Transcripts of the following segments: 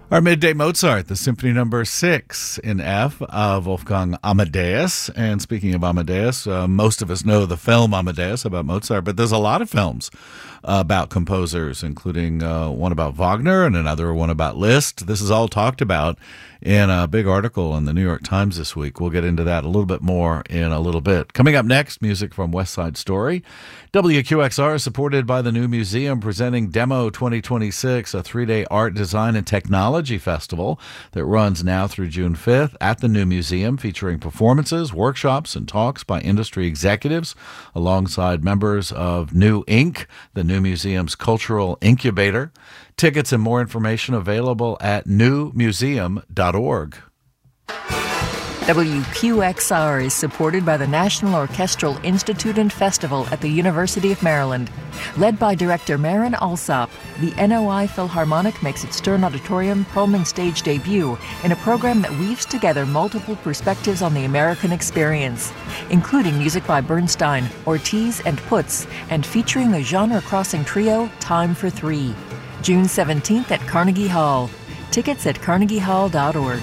Our midday Mozart, the Symphony Number 6 in F of Wolfgang Amadeus. And speaking of Amadeus, most of us know the film Amadeus about Mozart, but there's a lot of films about composers, including one about Wagner and another one about Liszt. This is all talked about in a big article in the New York Times this week. We'll get into that a little bit more in a little bit. Coming up next, music from West Side Story. WQXR is supported by the New Museum, presenting Demo 2026, a 3-day art, design, and technology festival that runs now through June 5th at the New Museum, featuring performances, workshops, and talks by industry executives alongside members of New Inc., the New Museum's cultural incubator. Tickets and more information available at newmuseum.org. WQXR is supported by the National Orchestral Institute and Festival at the University of Maryland. Led by director Marin Alsop, the NOI Philharmonic makes its Stern Auditorium Pullman stage debut in a program that weaves together multiple perspectives on the American experience, including music by Bernstein, Ortiz, and Putz, and featuring the genre-crossing trio Time for Three. June 17th at Carnegie Hall. Tickets at carnegiehall.org.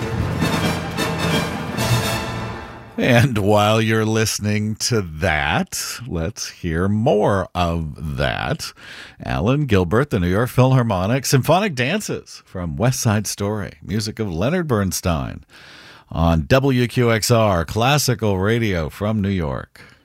And while you're listening to that, let's hear more of that. Alan Gilbert, the New York Philharmonic, Symphonic Dances from West Side Story, music of Leonard Bernstein on WQXR, classical radio from New York.